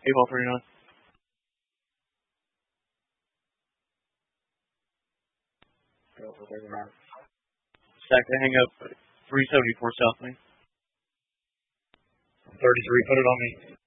ball 39. Stack the hang up 374 South Main. 33, put it on me.